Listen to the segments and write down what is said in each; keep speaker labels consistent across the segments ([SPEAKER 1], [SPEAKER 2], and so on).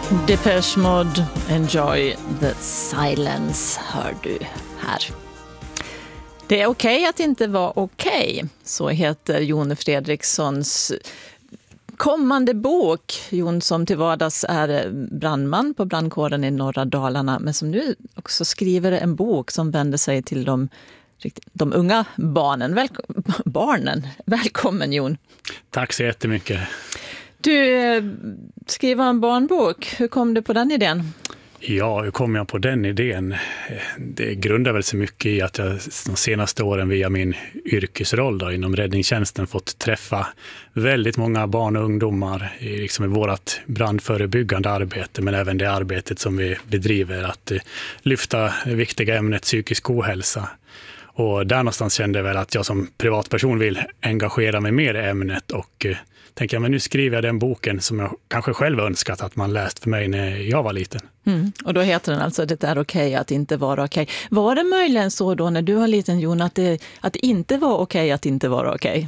[SPEAKER 1] Depeche Mode, Enjoy the Silence, hör du här. Det är okej att inte vara okej. Så heter Jon Fredrikssons kommande bok. Jon som till vardags är brandman på brandkåren i norra Dalarna, men som nu också skriver en bok som vänder sig till de unga barnen. Barnen. Välkommen Jon.
[SPEAKER 2] Tack så jättemycket.
[SPEAKER 1] Du skriver en barnbok. Hur kom du på den idén?
[SPEAKER 2] Ja, hur kom jag på den idén? Det grundar väl så mycket i att jag de senaste åren via min yrkesroll då, inom räddningstjänsten fått träffa väldigt många barn och ungdomar i vårt brandförebyggande arbete, men även det arbetet som vi bedriver att lyfta det viktiga ämnet psykisk ohälsa. Och där någonstans kände jag väl att jag som privatperson vill engagera mig mer i ämnet och tänker jag, men nu skriver jag den boken som jag kanske själv önskat att man läst för mig när jag var liten.
[SPEAKER 1] Och då heter den alltså Det är okej att inte vara okej. Var det möjligen så då när du var liten Jon att det inte var okej att inte vara okej?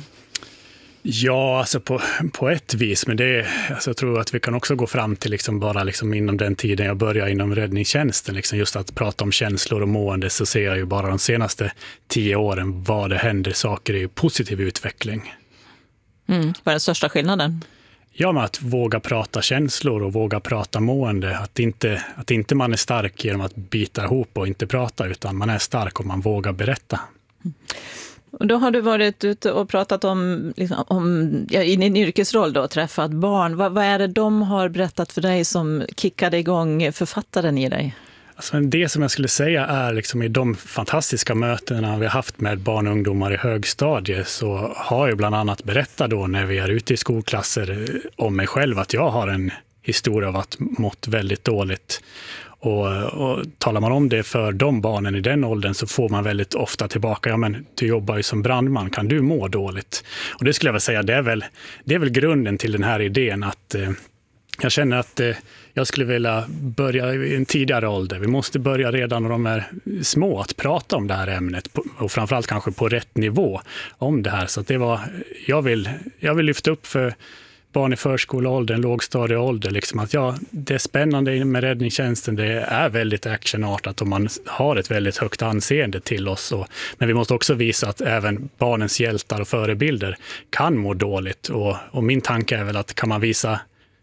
[SPEAKER 2] Ja, alltså på ett vis, men jag tror att vi kan också gå fram till bara inom den tiden jag började inom räddningstjänsten, just att prata om känslor och mående, så ser jag ju bara de senaste 10 åren vad det händer saker i positiv utveckling.
[SPEAKER 1] Vad är den största skillnaden?
[SPEAKER 2] Ja, men att våga prata känslor och våga prata mående. Att inte man är stark genom att bita ihop och inte prata, utan man är stark om man vågar berätta.
[SPEAKER 1] Och då har du varit ute och pratat om i din yrkesroll då, träffat barn. Vad är det de har berättat för dig som kickade igång författaren i dig?
[SPEAKER 2] Alltså det som jag skulle säga är i de fantastiska mötena vi har haft med barn och ungdomar i högstadiet, så har jag bland annat berättat då när vi är ute i skolklasser om mig själv att jag har en historia av att mått väldigt dåligt. Och talar man om det för de barnen i den åldern så får man väldigt ofta tillbaka, ja men du jobbar ju som brandman, kan du må dåligt? Och det skulle jag väl säga, det är väl grunden till den här idén att jag känner att jag skulle vilja börja i en tidigare ålder. Vi måste börja redan när de är små att prata om det här ämnet och framförallt kanske på rätt nivå om det här. Så att jag vill lyfta upp för barn i förskoleåldern, lågstadieålder, att det är spännande med räddningstjänsten, det är väldigt actionartat och man har ett väldigt högt anseende till oss. Men vi måste också visa att även barnens hjältar och förebilder kan må dåligt. Och min tanke är väl att kan man visa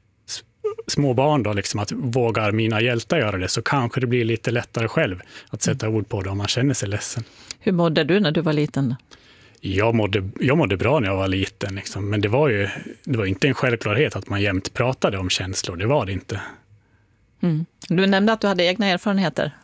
[SPEAKER 2] små barn då, att vågar mina hjältar göra det, så kanske det blir lite lättare själv att sätta ord på det om man känner sig ledsen.
[SPEAKER 1] Hur mådde du när du var liten?
[SPEAKER 2] Jag mådde bra när jag var liten, men det var inte en självklarhet att man jämt pratade om känslor, det var det inte.
[SPEAKER 1] Du nämnde att du hade egna erfarenheter.